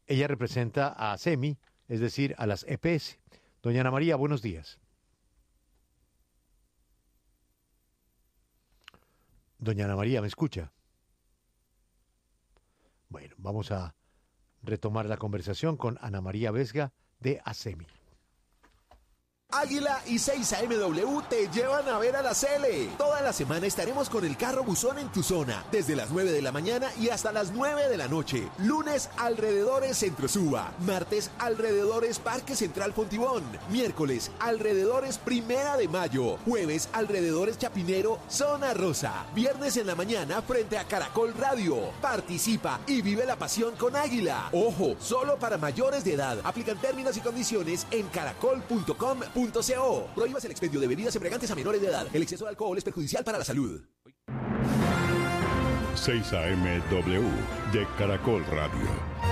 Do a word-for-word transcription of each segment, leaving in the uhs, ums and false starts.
ella representa a SEMI, es decir, a las E P S. Doña Ana María, buenos días. Doña Ana María, ¿me escucha? Bueno, vamos a retomar la conversación con Ana María Vesga de ASEMI. Águila y seis A M W te llevan a ver a la Cele. Toda la semana estaremos con el carro buzón en tu zona, desde las nueve de la mañana y hasta las nueve de la noche. Lunes, alrededores Centro Suba. Martes, alrededores Parque Central Fontibón. Miércoles, alrededores Primera de Mayo. Jueves, alrededores Chapinero, Zona Rosa. Viernes en la mañana, frente a Caracol Radio. Participa y vive la pasión con Águila. Ojo, solo para mayores de edad. Aplican términos y condiciones en caracol punto com punto co. Prohíbas el expendio de bebidas embriagantes a menores de edad. El exceso de alcohol es perjudicial para la salud. seis A M W de Caracol Radio.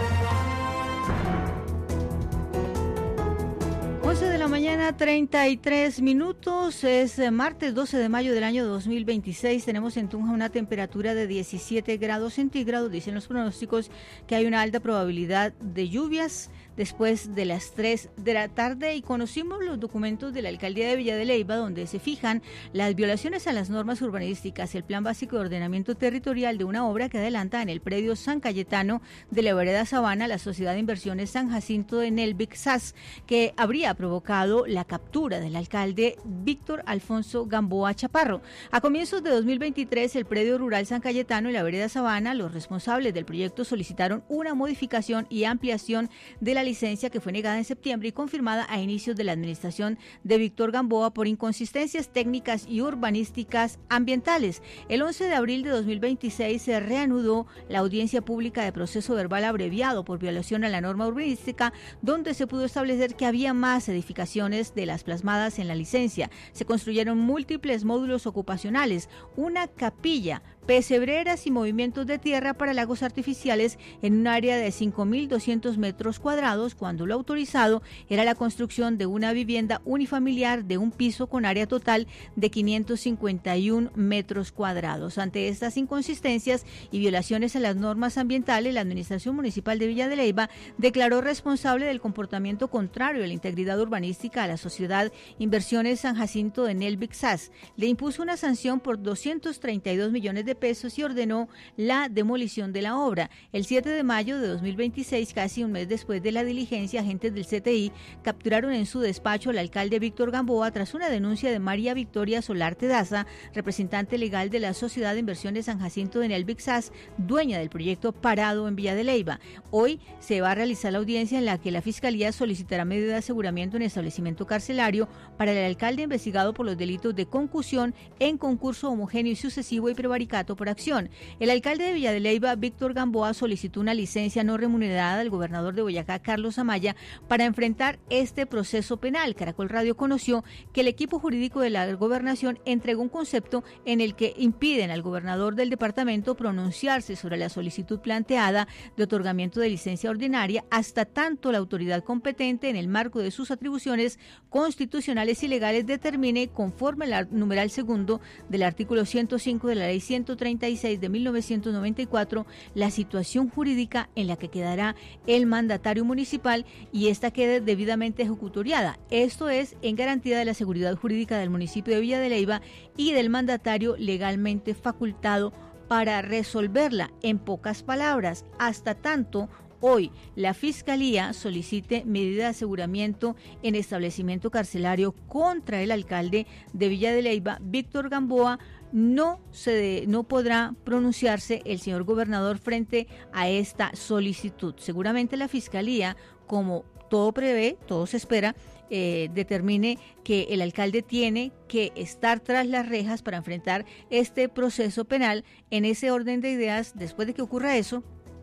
once de la mañana, treinta y tres minutos, es martes doce de mayo del año dos mil veintiséis, tenemos en Tunja una temperatura de diecisiete grados centígrados, dicen los pronósticos que hay una alta probabilidad de lluvias después de las tres de la tarde y conocimos los documentos de la Alcaldía de Villa de Leyva donde se fijan las violaciones a las normas urbanísticas, el Plan Básico de Ordenamiento Territorial de una obra que adelanta en el predio San Cayetano de la vereda Sabana la Sociedad de Inversiones San Jacinto de Nelvic S A S, que habría provocado la captura del alcalde Víctor Alfonso Gamboa Chaparro. A comienzos de dos mil veintitrés, el predio rural San Cayetano y la vereda Sabana, los responsables del proyecto solicitaron una modificación y ampliación de la licencia que fue negada en septiembre y confirmada a inicios de la administración de Víctor Gamboa por inconsistencias técnicas y urbanísticas ambientales. El once de abril de dos mil veintiséis se reanudó la audiencia pública de proceso verbal abreviado por violación a la norma urbanística, donde se pudo establecer que había más edificaciones de las plasmadas en la licencia. Se construyeron múltiples módulos ocupacionales, una capilla, pesebreras y movimientos de tierra para lagos artificiales en un área de cinco mil doscientos metros cuadrados, cuando lo autorizado era la construcción de una vivienda unifamiliar de un piso con área total de quinientos cincuenta y uno metros cuadrados. Ante estas inconsistencias y violaciones a las normas ambientales, la Administración Municipal de Villa de Leyva declaró responsable del comportamiento contrario a la integridad urbanística a la Sociedad Inversiones San Jacinto de Nelvic S A S. Le impuso una sanción por doscientos treinta y dos millones de pesos y ordenó la demolición de la obra. El siete de mayo de dos mil veintiséis, casi un mes después de la diligencia, agentes del C T I capturaron en su despacho al alcalde Víctor Gamboa tras una denuncia de María Victoria Solarte Daza, representante legal de la Sociedad de Inversiones San Jacinto de Nelvic S A S, dueña del proyecto Parado en Villa de Leyva. Hoy se va a realizar la audiencia en la que la Fiscalía solicitará medida de aseguramiento en establecimiento carcelario para el alcalde investigado por los delitos de concusión en concurso homogéneo y sucesivo y prevaricato por acción. El alcalde de Villa de Leyva, Víctor Gamboa, solicitó una licencia no remunerada al gobernador de Boyacá, Carlos Amaya, para enfrentar este proceso penal. Caracol Radio conoció que el equipo jurídico de la gobernación entregó un concepto en el que impiden al gobernador del departamento pronunciarse sobre la solicitud planteada de otorgamiento de licencia ordinaria hasta tanto la autoridad competente, en el marco de sus atribuciones constitucionales y legales, determine, conforme al numeral segundo del artículo ciento cinco de la ley ciento treinta y seis de mil novecientos noventa y cuatro, la situación jurídica en la que quedará el mandatario municipal y esta quede debidamente ejecutoriada. Esto es en garantía de la seguridad jurídica del municipio de Villa de Leyva y del mandatario legalmente facultado para resolverla. En pocas palabras, hasta tanto hoy la Fiscalía solicite medida de aseguramiento en establecimiento carcelario contra el alcalde de Villa de Leyva, Víctor Gamboa, no se de, no podrá pronunciarse el señor gobernador frente a esta solicitud. Seguramente la Fiscalía, como todo prevé, todo se espera, eh, determine que el alcalde tiene que estar tras las rejas para enfrentar este proceso penal. En ese orden de ideas, después de que ocurra eso,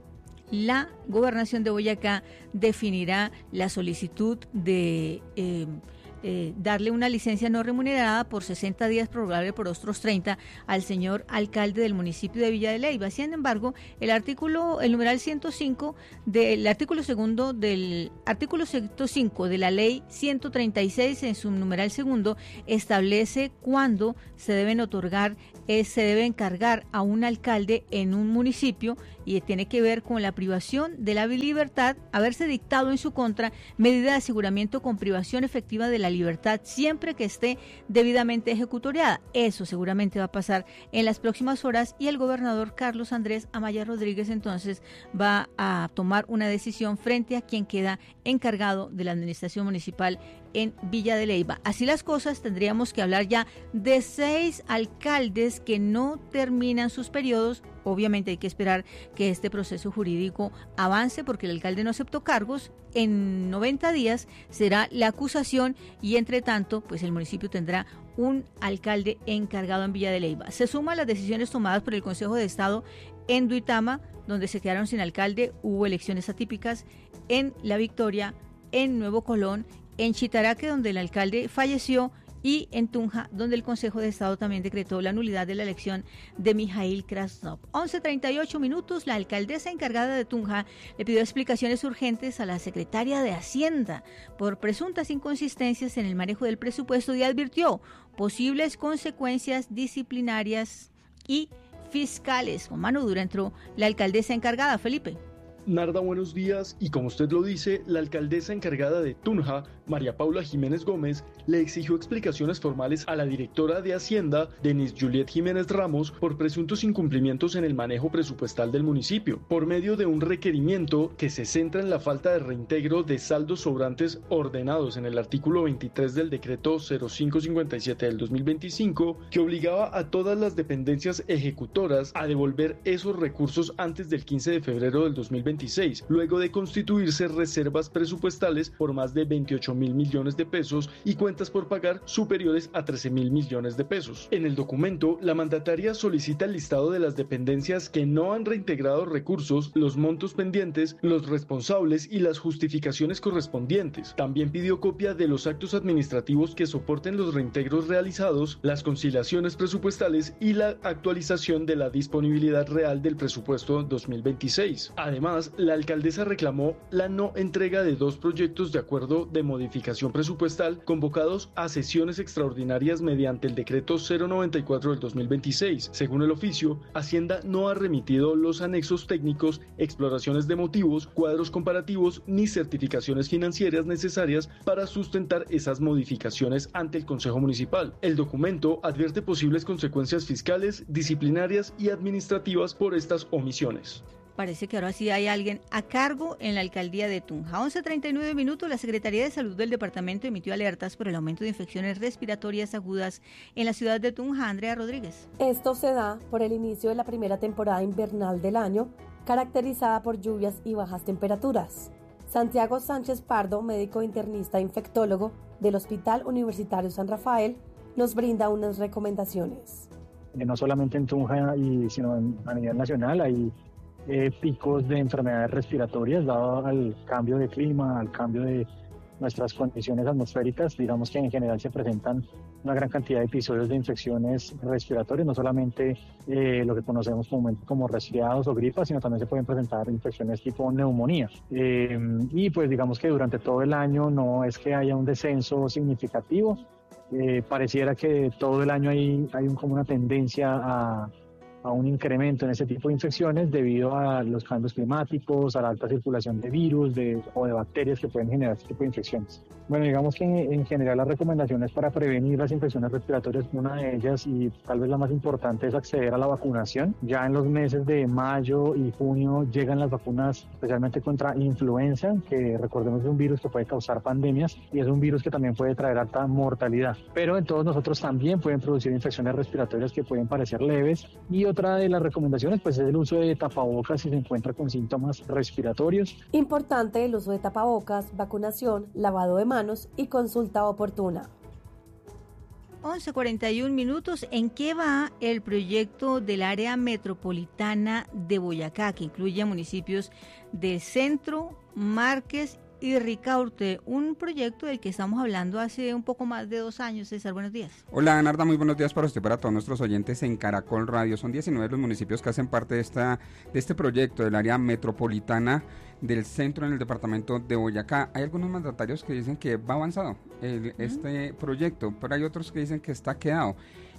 la gobernación de Boyacá definirá la solicitud de eh, eh, darle una licencia no remunerada por sesenta días, prorrogable por otros treinta, al señor alcalde del municipio de Villa de Leyva. Sin embargo, el artículo, el numeral ciento cinco del artículo segundo del artículo ciento cinco de la ley ciento treinta y seis, en su numeral segundo, establece cuándo se deben otorgar, eh, se debe encargar a un alcalde en un municipio y tiene que ver con la privación de la libertad, haberse dictado en su contra medida de aseguramiento con privación efectiva de la libertad siempre que esté debidamente ejecutoriada. Eso seguramente va a pasar en las próximas horas y el gobernador Carlos Andrés Amaya Rodríguez entonces va a tomar una decisión frente a quien queda encargado de la administración municipal en Villa de Leyva. Así las cosas, tendríamos que hablar ya de seis alcaldes que no terminan sus periodos. Obviamente hay que esperar que este proceso jurídico avance porque el alcalde no aceptó cargos. En noventa días será la acusación y entre tanto, pues el municipio tendrá un alcalde encargado en Villa de Leyva. Se suman las decisiones tomadas por el Consejo de Estado en Duitama, donde se quedaron sin alcalde, hubo elecciones atípicas, en La Victoria, en Nuevo Colón, en Chitaraque, donde el alcalde falleció, y en Tunja, donde el Consejo de Estado también decretó la nulidad de la elección de Mijail Krasnov. once treinta y ocho minutos, la alcaldesa encargada de Tunja le pidió explicaciones urgentes a la secretaria de Hacienda por presuntas inconsistencias en el manejo del presupuesto y advirtió posibles consecuencias disciplinarias y fiscales. Con mano dura entró la alcaldesa encargada. Felipe. Narda, buenos días, y como usted lo dice, la alcaldesa encargada de Tunja, María Paula Jiménez Gómez, le exigió explicaciones formales a la directora de Hacienda, Denise Juliet Jiménez Ramos, por presuntos incumplimientos en el manejo presupuestal del municipio, por medio de un requerimiento que se centra en la falta de reintegro de saldos sobrantes ordenados en el artículo veintitrés del decreto cero cinco cincuenta y siete del dos mil veinticinco, que obligaba a todas las dependencias ejecutoras a devolver esos recursos antes del quince de febrero del dos mil veinticinco. Luego de constituirse reservas presupuestales por más de veintiocho mil millones de pesos y cuentas por pagar superiores a trece mil millones de pesos. En el documento, la mandataria solicita el listado de las dependencias que no han reintegrado recursos, los montos pendientes, los responsables y las justificaciones correspondientes. También pidió copia de los actos administrativos que soporten los reintegros realizados, las conciliaciones presupuestales y la actualización de la disponibilidad real del presupuesto dos mil veintiséis. Además, la alcaldesa reclamó la no entrega de dos proyectos de acuerdo de modificación presupuestal convocados a sesiones extraordinarias mediante el decreto cero noventa y cuatro del dos mil veintiséis. Según el oficio, Hacienda no ha remitido los anexos técnicos, exploraciones de motivos, cuadros comparativos ni certificaciones financieras necesarias para sustentar esas modificaciones ante el Consejo Municipal. El documento advierte posibles consecuencias fiscales, disciplinarias y administrativas por estas omisiones. Parece que ahora sí hay alguien a cargo en la alcaldía de Tunja. once treinta y nueve minutos, la Secretaría de Salud del departamento emitió alertas por el aumento de infecciones respiratorias agudas en la ciudad de Tunja. Andrea Rodríguez. Esto se da por el inicio de la primera temporada invernal del año, caracterizada por lluvias y bajas temperaturas. Santiago Sánchez Pardo, médico internista e infectólogo del Hospital Universitario San Rafael, nos brinda unas recomendaciones. No solamente en Tunja, y, sino a nivel nacional hay Eh, picos de enfermedades respiratorias dado al cambio de clima, al cambio de nuestras condiciones atmosféricas. Digamos que en general se presentan una gran cantidad de episodios de infecciones respiratorias, no solamente eh, lo que conocemos como, como resfriados o gripas, sino también se pueden presentar infecciones tipo neumonía. Eh, y pues digamos que durante todo el año no es que haya un descenso significativo, eh, pareciera que todo el año hay, hay un, como una tendencia a a un incremento en ese tipo de infecciones debido a los cambios climáticos, a la alta circulación de virus de, o de bacterias que pueden generar este tipo de infecciones. Bueno, digamos que en, en general las recomendaciones para prevenir las infecciones respiratorias, una de ellas y tal vez la más importante es acceder a la vacunación. Ya en los meses de mayo y junio llegan las vacunas especialmente contra influenza, que recordemos es un virus que puede causar pandemias y es un virus que también puede traer alta mortalidad. Pero en todos nosotros también pueden producir infecciones respiratorias que pueden parecer leves. Y otra de las recomendaciones pues es el uso de tapabocas si se encuentra con síntomas respiratorios. Importante el uso de tapabocas, vacunación, lavado de manos y consulta oportuna. once cuarenta y un minutos. ¿En qué va el proyecto del área metropolitana de Boyacá, que incluye municipios del Centro, Márquez y Ricaurte? Un proyecto del que estamos hablando hace un poco más de dos años. César, buenos días. Hola, Narda, muy buenos días para usted, para todos nuestros oyentes en Caracol Radio. Son diecinueve los municipios que hacen parte de, esta, de este proyecto del área metropolitana del centro en el departamento de Boyacá. Hay algunos mandatarios que dicen que va avanzado el, uh-huh. este proyecto, pero hay otros que dicen que está quedado.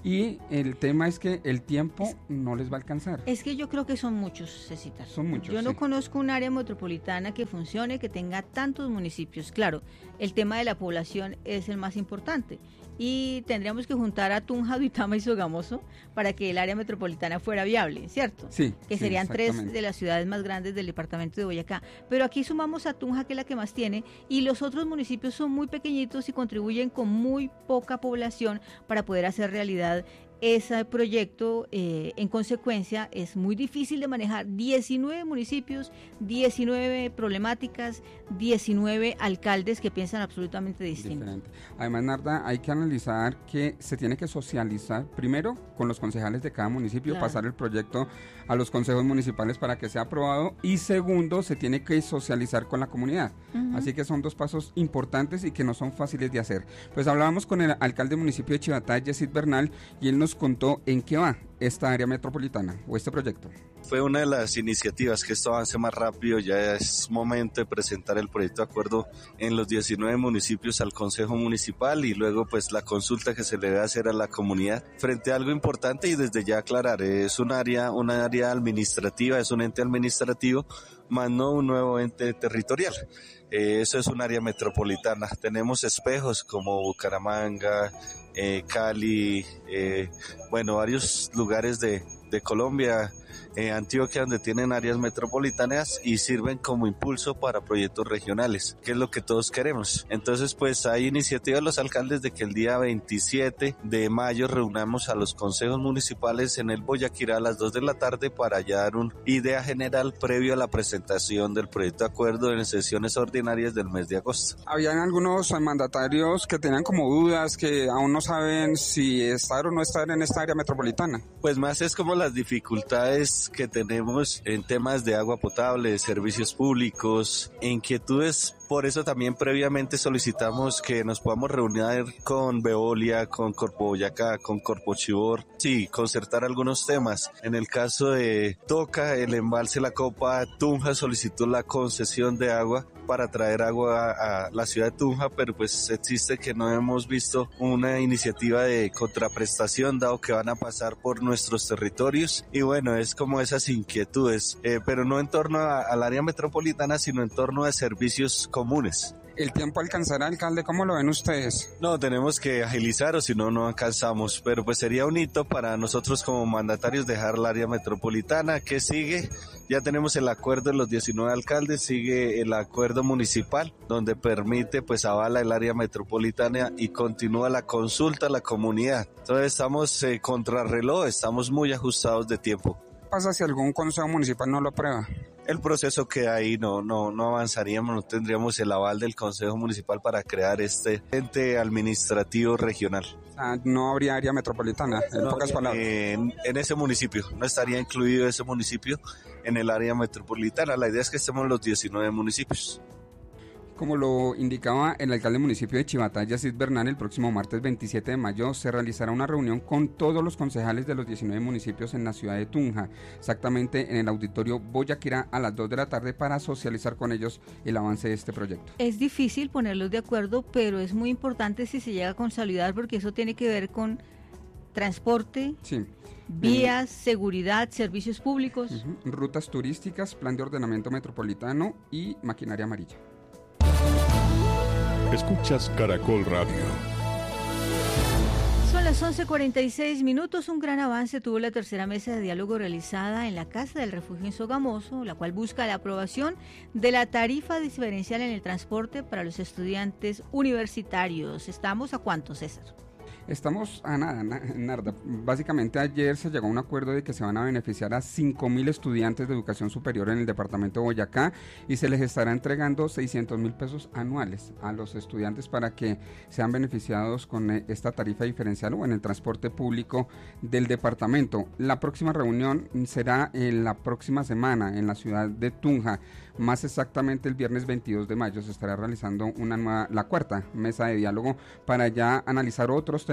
y el tema es que el tiempo es, no les va a alcanzar. Es que yo creo que son muchos, Cecita. Son muchos, Yo no sí. conozco un área metropolitana que funcione, que tenga tantos municipios. Claro, el tema de la población es el más importante y tendríamos que juntar a Tunja, Duitama y Sogamoso para que el área metropolitana fuera viable, ¿cierto? Sí. Que sí, serían tres de las ciudades más grandes del departamento de Boyacá. Pero aquí sumamos a Tunja, que es la que más tiene, y los otros municipios son muy pequeñitos y contribuyen con muy poca población para poder hacer realidad ese proyecto. Eh, en consecuencia, es muy difícil de manejar. diecinueve municipios, diecinueve problemáticas, diecinueve alcaldes que piensan absolutamente distinto. Diferente. Además, Narda, hay que analizar que se tiene que socializar primero con los concejales de cada municipio, claro. pasar el proyecto a los consejos municipales para que sea aprobado, y segundo, se tiene que socializar con la comunidad. Uh-huh. Así que son dos pasos importantes y que no son fáciles de hacer. Pues hablábamos con el alcalde del municipio de Chivatá, Yesid Bernal, y él nos contó en qué va esta área metropolitana o este proyecto. Fue una de las iniciativas que esto avance más rápido. Ya es momento de presentar el proyecto de acuerdo en los diecinueve municipios al Consejo Municipal y luego pues la consulta que se le debe hacer a la comunidad frente a algo importante, y desde ya aclarar, es un área, una área administrativa, es un ente administrativo, más no un nuevo ente territorial. Eh, eso es un área metropolitana. Tenemos espejos como Bucaramanga, eh, Cali, eh, bueno, varios lugares de, de Colombia, eh, Antioquia, donde tienen áreas metropolitanas y sirven como impulso para proyectos regionales, que es lo que todos queremos. Entonces, pues hay iniciativas de los alcaldes de que el día veintisiete de mayo reunamos a los consejos municipales en el Boyaquirá a las dos de la tarde para ya dar una idea general previo a la presentación del proyecto de acuerdo en sesiones ordinarias del mes de agosto. Habían algunos mandatarios que tenían como dudas, que aún no saben si estar o no estar en esta área metropolitana. Pues más es como las dificultades que tenemos en temas de agua potable, de servicios públicos, inquietudes. Por eso también previamente solicitamos que nos podamos reunir con Veolia, con Corpo Boyacá, con Corpo Chivor, sí, concertar algunos temas. En el caso de Toca, el embalse La Copa, Tunja solicitó la concesión de agua para traer agua a, a la ciudad de Tunja, pero pues existe que no hemos visto una iniciativa de contraprestación, dado que van a pasar por nuestros territorios, y bueno, es como esas inquietudes, eh, pero no en torno a, al área metropolitana, sino en torno a servicios comunes. ¿El tiempo alcanzará, alcalde? ¿Cómo lo ven ustedes? No, tenemos que agilizar o si no, no alcanzamos, pero pues sería un hito para nosotros como mandatarios dejar el área metropolitana. ¿Qué sigue? Ya tenemos el acuerdo de los diecinueve alcaldes, sigue el acuerdo municipal, donde permite, pues avala el área metropolitana y continúa la consulta a la comunidad. Entonces estamos eh, contrarreloj, estamos muy ajustados de tiempo. ¿Qué pasa si algún consejo municipal no lo aprueba? El proceso que ahí no, no, no avanzaríamos, no tendríamos el aval del Consejo Municipal para crear este ente administrativo regional. O sea, no habría área metropolitana, en no, pocas palabras. En, en ese municipio, no estaría incluido ese municipio en el área metropolitana. La idea es que estemos los diecinueve municipios. Como lo indicaba el alcalde del municipio de Chivatá, Yesid Bernal, el próximo martes veintisiete de mayo se realizará una reunión con todos los concejales de los diecinueve municipios en la ciudad de Tunja, exactamente en el auditorio Boyaquirá a las dos de la tarde, para socializar con ellos el avance de este proyecto. Es difícil ponerlos de acuerdo, pero es muy importante si se llega a consolidar, porque eso tiene que ver con transporte, sí. vías, eh, seguridad, servicios públicos, uh-huh, rutas turísticas, plan de ordenamiento metropolitano y maquinaria amarilla. Escuchas Caracol Radio. Son las once cuarenta y seis minutos. Un gran avance tuvo la tercera mesa de diálogo realizada en la Casa del Refugio en Sogamoso, la cual busca la aprobación de la tarifa diferencial en el transporte para los estudiantes universitarios. ¿Estamos a cuánto, César? Estamos a nada, Narda. Básicamente ayer se llegó a un acuerdo de que se van a beneficiar a cinco mil estudiantes de educación superior en el departamento de Boyacá y se les estará entregando seiscientos mil pesos anuales a los estudiantes para que sean beneficiados con esta tarifa diferencial o en el transporte público del departamento. La próxima reunión será en la próxima semana en la ciudad de Tunja. Más exactamente el viernes veintidós de mayo se estará realizando una nueva, la cuarta mesa de diálogo para ya analizar otros temas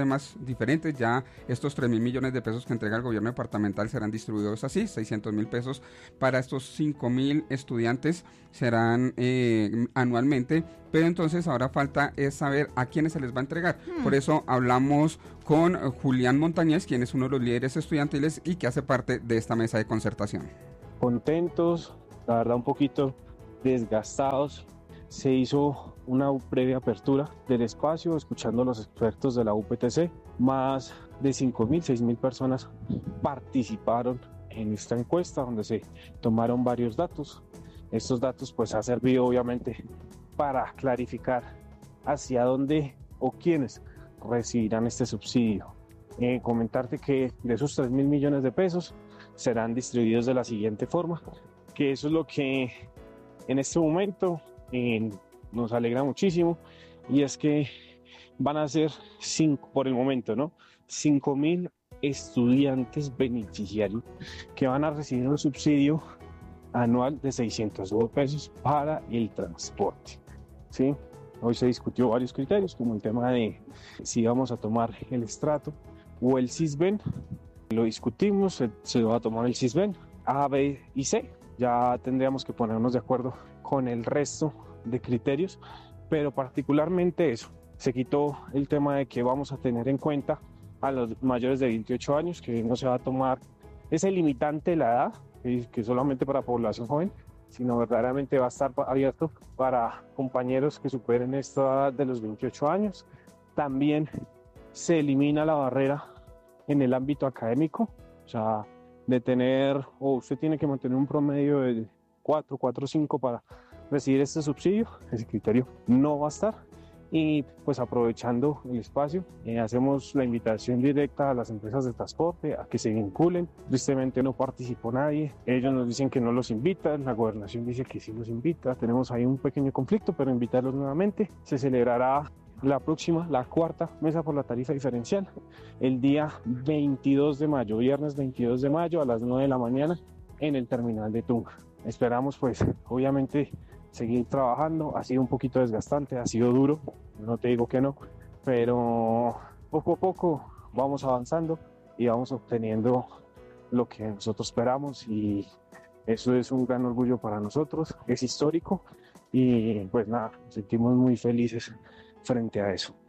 temas diferentes. Ya estos tres mil millones de pesos que entrega el gobierno departamental serán distribuidos así, seiscientos mil pesos para estos cinco mil estudiantes serán eh, anualmente, pero entonces ahora falta es saber a quiénes se les va a entregar. Hmm. Por eso hablamos con Julián Montañez, quien es uno de los líderes estudiantiles y que hace parte de esta mesa de concertación. Contentos, la verdad un poquito desgastados. Se hizo una previa apertura del espacio, escuchando a los expertos de la U P T C. Más de cinco mil, seis mil personas participaron en esta encuesta, donde se tomaron varios datos. Estos datos pues han servido obviamente para clarificar hacia dónde o quiénes recibirán este subsidio. Eh, comentarte que de esos tres mil millones de pesos serán distribuidos de la siguiente forma, que eso es lo que en este momento eh, nos alegra muchísimo, y es que van a ser cinco, por el momento, ¿no? cinco mil estudiantes beneficiarios que van a recibir un subsidio anual de seiscientos mil pesos para el transporte, ¿sí? Hoy se discutió varios criterios, como el tema de si vamos a tomar el estrato o el Sisbén. Lo discutimos, se, se va a tomar el Sisbén A, B y C. Ya tendríamos que ponernos de acuerdo con el resto de criterios, pero particularmente eso. Se quitó el tema de que vamos a tener en cuenta a los mayores de veintiocho años, que no se va a tomar ese limitante de la edad, que solamente para población joven, sino verdaderamente va a estar abierto para compañeros que superen esta edad de los veintiocho años. También se elimina la barrera en el ámbito académico, o sea, de tener, o usted tiene que mantener un promedio de cuatro, cuatro, cinco para recibir este subsidio. Ese criterio no va a estar. Y pues aprovechando el espacio, eh, hacemos la invitación directa a las empresas de transporte a que se vinculen. Tristemente no participó nadie, ellos nos dicen que no los invitan, la gobernación dice que sí los invita. Tenemos ahí un pequeño conflicto, pero invitarlos nuevamente. Se celebrará la próxima, la cuarta mesa por la tarifa diferencial, el día veintidós de mayo, viernes veintidós de mayo a las nueve de la mañana en el terminal de Tunja. Esperamos pues obviamente seguir trabajando. Ha sido un poquito desgastante, ha sido duro, no te digo que no, pero poco a poco vamos avanzando y vamos obteniendo lo que nosotros esperamos, y eso es un gran orgullo para nosotros, es histórico, y pues nada, nos sentimos muy felices frente a eso.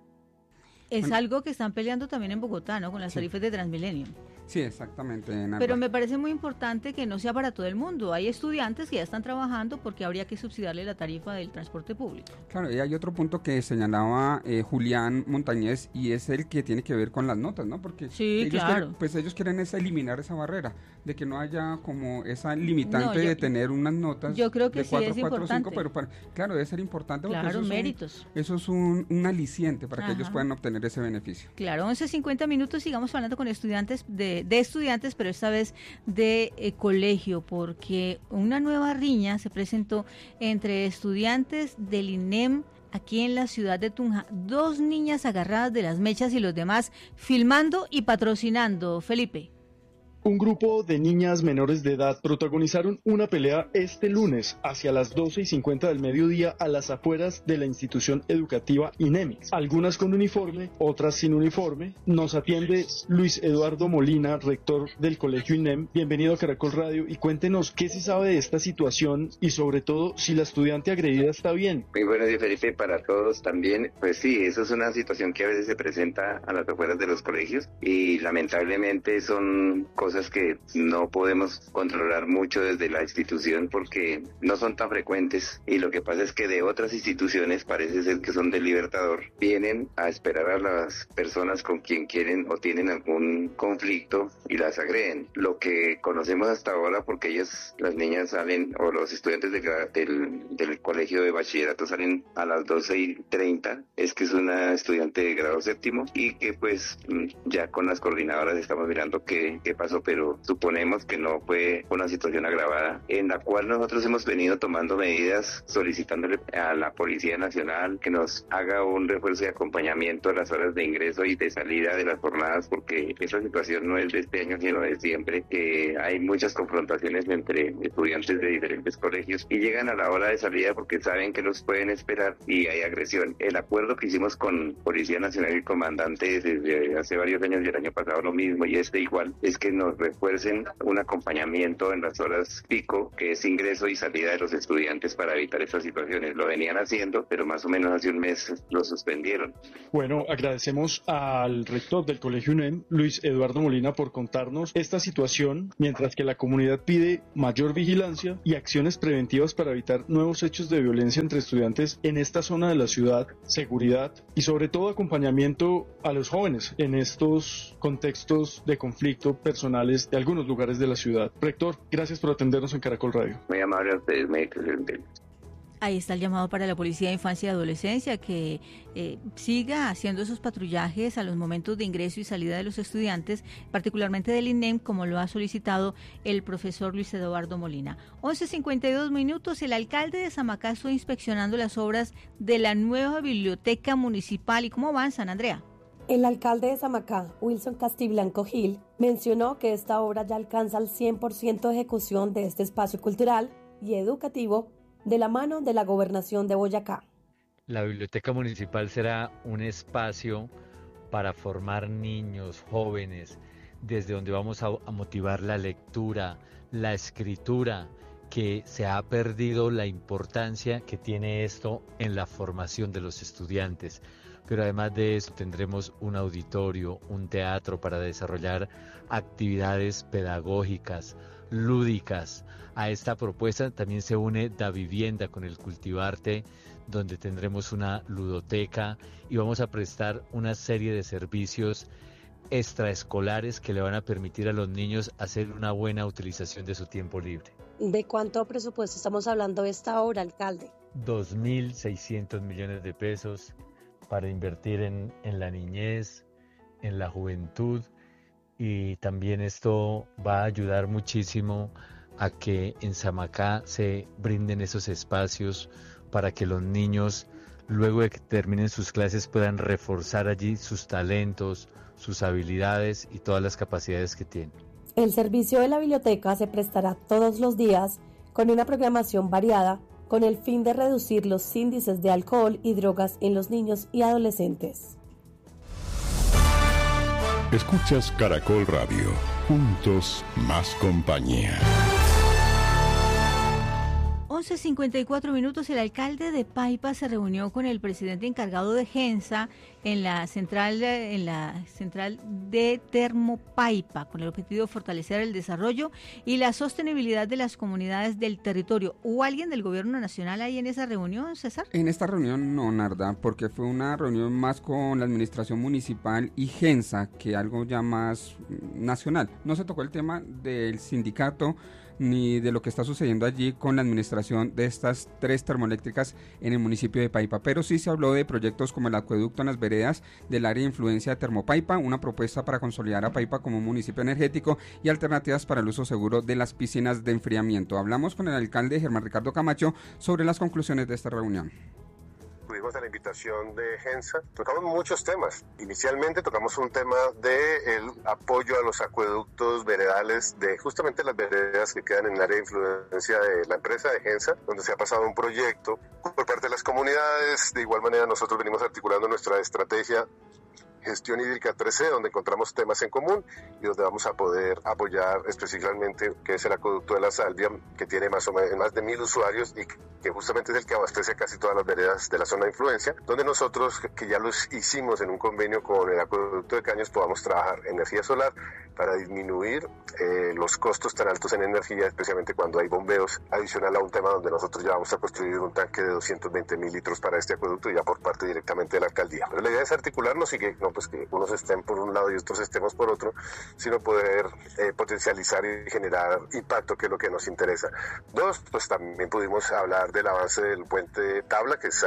Es algo que están peleando también en Bogotá, ¿no? Con las tarifas de Transmilenio. Sí, exactamente. Narda. Pero me parece muy importante que no sea para todo el mundo. Hay estudiantes que ya están trabajando porque habría que subsidiarle la tarifa del transporte público. Claro, y hay otro punto que señalaba eh, Julián Montañez, y es el que tiene que ver con las notas, ¿no? Porque sí, ellos claro. quieren, pues ellos quieren es eliminar esa barrera, de que no haya como esa limitante no, yo, de tener unas notas yo creo que de cuatro, sí es cuatro, importante. cinco, pero para, claro, debe ser importante porque claro, eso méritos. Es un, eso es un, un aliciente para Ajá. que ellos puedan obtener ese beneficio. Claro, once cincuenta minutos, sigamos hablando con estudiantes de, de estudiantes, pero esta vez de eh, colegio, porque una nueva riña se presentó entre estudiantes del I N E M aquí en la ciudad de Tunja. Dos niñas agarradas de las mechas y los demás filmando y patrocinando. Felipe. Un grupo de niñas menores de edad protagonizaron una pelea este lunes hacia las doce y cincuenta del mediodía a las afueras de la institución educativa I N E M I X. Algunas con uniforme, otras sin uniforme. Nos atiende Luis Eduardo Molina, rector del colegio I N E M. Bienvenido a Caracol Radio y cuéntenos qué se sabe de esta situación y sobre todo si la estudiante agredida está bien. Muy buenos días, Felipe, para todos también. Pues sí, eso es una situación que a veces se presenta a las afueras de los colegios y lamentablemente son cosas que no podemos controlar mucho desde la institución porque no son tan frecuentes, y lo que pasa es que de otras instituciones parece ser que son del Libertador, vienen a esperar a las personas con quien quieren o tienen algún conflicto y las agreden. Lo que conocemos hasta ahora, porque ellas, las niñas salen, o los estudiantes de, del, del colegio de bachillerato salen a las doce y treinta, es que es una estudiante de grado séptimo y que pues ya con las coordinadoras estamos mirando qué, qué pasó pero suponemos que no fue una situación agravada, en la cual nosotros hemos venido tomando medidas solicitándole a la Policía Nacional que nos haga un refuerzo de acompañamiento a las horas de ingreso y de salida de las jornadas, porque esa situación no es de este año sino de siempre, que hay muchas confrontaciones entre estudiantes de diferentes colegios y llegan a la hora de salida porque saben que los pueden esperar y hay agresión. El acuerdo que hicimos con Policía Nacional y comandante desde hace varios años y el año pasado lo mismo, y este igual, es que nos refuercen un acompañamiento en las horas pico, que es ingreso y salida de los estudiantes, para evitar estas situaciones. Lo venían haciendo, pero más o menos hace un mes lo suspendieron. Bueno, agradecemos al rector del Colegio UNEM, Luis Eduardo Molina, por contarnos esta situación, mientras que la comunidad pide mayor vigilancia y acciones preventivas para evitar nuevos hechos de violencia entre estudiantes en esta zona de la ciudad, seguridad y sobre todo acompañamiento a los jóvenes en estos contextos de conflicto personales de algunos lugares de la ciudad. Rector, gracias por atendernos en Caracol Radio. Muy amable a ustedes, muy excelente. Ahí está el llamado para la Policía de Infancia y Adolescencia, que eh, siga haciendo esos patrullajes a los momentos de ingreso y salida de los estudiantes, particularmente del INEM, como lo ha solicitado el profesor Luis Eduardo Molina. once cincuenta y dos minutos, el alcalde de Samacá estuvo inspeccionando las obras de la nueva biblioteca municipal. ¿Y cómo avanzan, Andrea? El alcalde de Samacá, Wilson Castiblanco Gil, mencionó que esta obra ya alcanza el cien por ciento de ejecución de este espacio cultural y educativo de la mano de la Gobernación de Boyacá. La biblioteca municipal será un espacio para formar niños, jóvenes, desde donde vamos a, a motivar la lectura, la escritura, que se ha perdido la importancia que tiene esto en la formación de los estudiantes. Pero además de eso tendremos un auditorio, un teatro para desarrollar actividades pedagógicas, lúdicas. A esta propuesta también se une Da Vivienda con el Cultivarte, donde tendremos una ludoteca y vamos a prestar una serie de servicios extraescolares que le van a permitir a los niños hacer una buena utilización de su tiempo libre. ¿De cuánto presupuesto estamos hablando esta obra, alcalde? dos mil seiscientos millones de pesos para invertir en, en la niñez, en la juventud, y también esto va a ayudar muchísimo a que en Samacá se brinden esos espacios para que los niños, luego de que terminen sus clases, puedan reforzar allí sus talentos, sus habilidades y todas las capacidades que tienen. El servicio de la biblioteca se prestará todos los días con una programación variada con el fin de reducir los índices de alcohol y drogas en los niños y adolescentes. Escuchas Caracol Radio. Juntos, más compañía. once cincuenta y cuatro minutos, el alcalde de Paipa se reunió con el presidente encargado de Gensa en la central de, en la central de Termopaipa, con el objetivo de fortalecer el desarrollo y la sostenibilidad de las comunidades del territorio. ¿Hubo alguien del gobierno nacional ahí en esa reunión, César? En esta reunión no, Narda, porque fue una reunión más con la administración municipal y Gensa que algo ya más nacional. No se tocó el tema del sindicato ni de lo que está sucediendo allí con la administración de estas tres termoeléctricas en el municipio de Paipa, pero sí se habló de proyectos como el acueducto en las veredas del área de influencia de Termopaipa, una propuesta para consolidar a Paipa como un municipio energético y alternativas para el uso seguro de las piscinas de enfriamiento. Hablamos con el alcalde Germán Ricardo Camacho sobre las conclusiones de esta reunión. Tuvimos a la invitación de Gensa, tocamos muchos temas. Inicialmente tocamos un tema del apoyo a los acueductos veredales de justamente las veredas que quedan en el área de influencia de la empresa de Gensa, donde se ha pasado un proyecto por parte de las comunidades. De igual manera nosotros venimos articulando nuestra estrategia Gestión Hídrica tres C, donde encontramos temas en común y donde vamos a poder apoyar específicamente, que es el acueducto de la Salvia, que tiene más o menos más de mil usuarios y que justamente es el que abastece casi todas las veredas de la zona de influencia, donde nosotros, que ya los hicimos en un convenio con el acueducto de Caños, podamos trabajar energía solar para disminuir eh, los costos tan altos en energía, especialmente cuando hay bombeos, adicional a un tema donde nosotros ya vamos a construir un tanque de doscientos veinte mil litros para este acueducto ya por parte directamente de la alcaldía. Pero la idea es articularnos y que no pues que unos estén por un lado y otros estemos por otro, sino poder eh, potencializar y generar impacto, que es lo que nos interesa. Dos, pues también pudimos hablar del avance del puente Tabla, que es ahí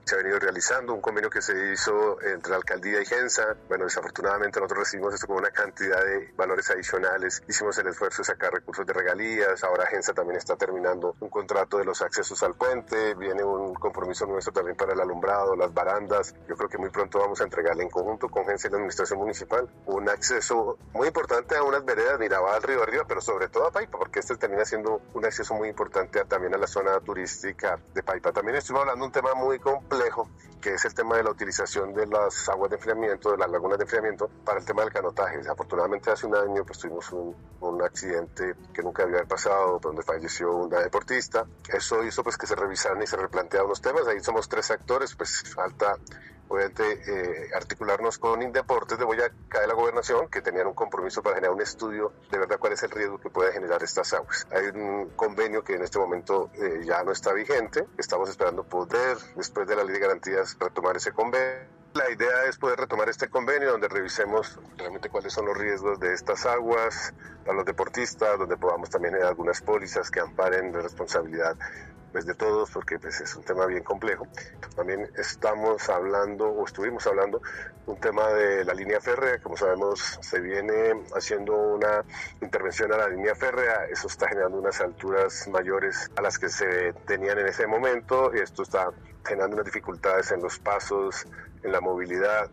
se ha venido realizando, un convenio que se hizo entre la alcaldía y Gensa. Bueno, desafortunadamente nosotros recibimos esto con una cantidad de valores adicionales, hicimos el esfuerzo de sacar recursos de regalías, ahora Gensa también está terminando un contrato de los accesos al puente, viene un compromiso nuestro también para el alumbrado, las barandas. Yo creo que muy pronto vamos a entregarle en conjunto con Gensa y la administración municipal un acceso muy importante a unas veredas, Mirabal, Río Arriba, pero sobre todo a Paipa, porque este termina siendo un acceso muy importante a, también a la zona turística de Paipa. También estuvimos hablando de un tema muy complejo, que es el tema de la utilización de las aguas de enfriamiento, de las lagunas de enfriamiento, para el tema del canotaje. Afortunadamente hace un año pues tuvimos un, un accidente que nunca había pasado, donde falleció una deportista. Eso hizo pues que se revisaran y se replantearan los temas. Ahí somos tres actores, pues falta obviamente eh, articularnos con Indeportes de Boyacá de la Gobernación, que tenían un compromiso para generar un estudio de verdad cuál es el riesgo que puede generar estas aguas. Hay un convenio que en este momento eh, ya no está vigente, estamos esperando poder, después de la ley de garantías, retomar ese convenio. La idea es poder retomar este convenio donde revisemos realmente cuáles son los riesgos de estas aguas para los deportistas, donde podamos también tener algunas pólizas que amparen la responsabilidad pues de todos, porque pues es un tema bien complejo. También estamos hablando, o estuvimos hablando, un tema de la línea férrea. Como sabemos, se viene haciendo una intervención a la línea férrea, eso está generando unas alturas mayores a las que se tenían en ese momento, y esto está generando unas dificultades en los pasos, en la movilidad.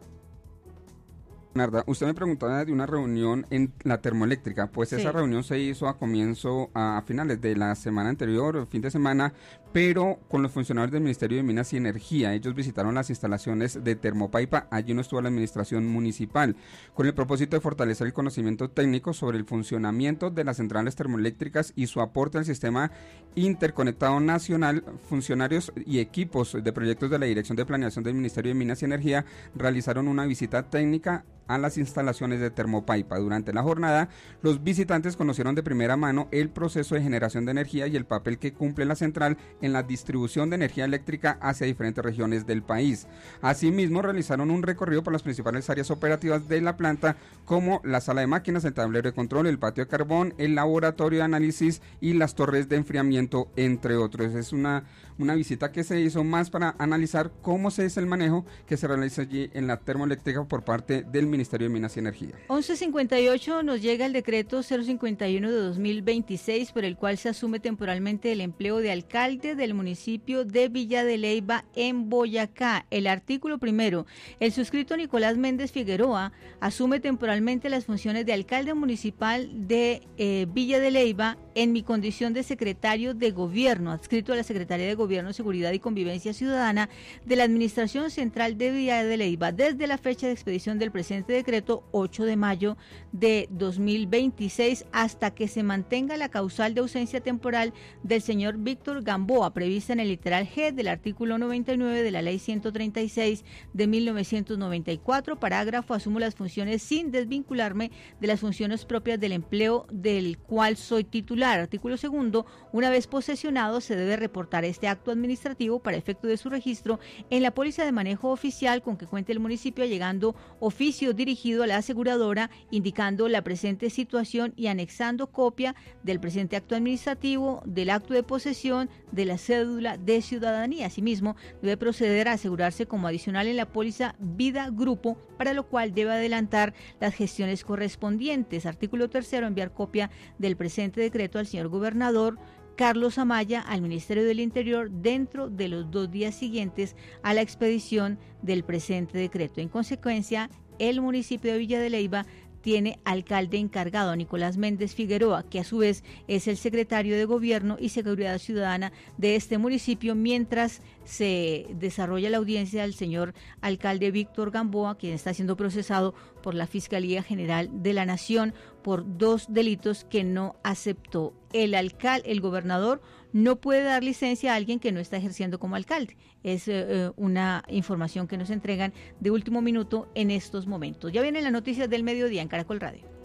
Narda, usted me preguntaba de una reunión en la termoeléctrica, pues sí. Esa reunión se hizo a comienzo, a finales de la semana anterior, fin de semana, pero con los funcionarios del Ministerio de Minas y Energía. Ellos visitaron las instalaciones de Termopaipa, allí no estuvo la administración municipal, con el propósito de fortalecer el conocimiento técnico sobre el funcionamiento de las centrales termoeléctricas y su aporte al sistema interconectado nacional. Funcionarios y equipos de proyectos de la Dirección de Planeación del Ministerio de Minas y Energía realizaron una visita técnica a las instalaciones de Termopaipa. Durante la jornada, los visitantes conocieron de primera mano el proceso de generación de energía y el papel que cumple la central en la distribución de energía eléctrica hacia diferentes regiones del país. Asimismo, realizaron un recorrido por las principales áreas operativas de la planta, como la sala de máquinas, el tablero de control, el patio de carbón, el laboratorio de análisis y las torres de enfriamiento, entre otros. Es una, una visita que se hizo más para analizar cómo se es el manejo que se realiza allí en la termoeléctrica por parte del Ministerio de Minas y Energía. once cincuenta y ocho nos llega el decreto cero cincuenta y uno de dos mil veintiséis, por el cual se asume temporalmente el empleo de alcalde del municipio de Villa de Leyva en Boyacá. El artículo primero, el suscrito Nicolás Méndez Figueroa asume temporalmente las funciones de alcalde municipal de eh, Villa de Leyva en mi condición de secretario de gobierno, adscrito a la Secretaría de Gobierno, Seguridad y Convivencia Ciudadana de la Administración Central de Villa de Leyva, desde la fecha de expedición del presente decreto ocho de mayo de dos mil veintiséis hasta que se mantenga la causal de ausencia temporal del señor Víctor Gamboa, prevista en el literal G del artículo noventa y nueve de la Ley ciento treinta y seis de mil novecientos noventa y cuatro, parágrafo, asumo las funciones sin desvincularme de las funciones propias del empleo del cual soy titular. Artículo segundo, una vez posesionado se debe reportar este acto administrativo para efecto de su registro en la póliza de manejo oficial con que cuente el municipio, llegando oficio dirigido a la aseguradora indicando la presente situación y anexando copia del presente acto administrativo, del acto de posesión, de la cédula de ciudadanía. Asimismo, debe proceder a asegurarse como adicional en la póliza Vida Grupo, para lo cual debe adelantar las gestiones correspondientes. Artículo tercero, enviar copia del presente decreto al señor gobernador Carlos Amaya al Ministerio del Interior dentro de los dos días siguientes a la expedición del presente decreto. En consecuencia, el municipio de Villa de Leyva tiene alcalde encargado a Nicolás Méndez Figueroa, que a su vez es el secretario de Gobierno y Seguridad Ciudadana de este municipio, mientras se desarrolla la audiencia del señor alcalde Víctor Gamboa, quien está siendo procesado por la Fiscalía General de la Nación por dos delitos que no aceptó. El alcalde, el gobernador no puede dar licencia a alguien que no está ejerciendo como alcalde. Es eh, una información que nos entregan de último minuto en estos momentos. Ya vienen las noticias del mediodía en Caracol Radio.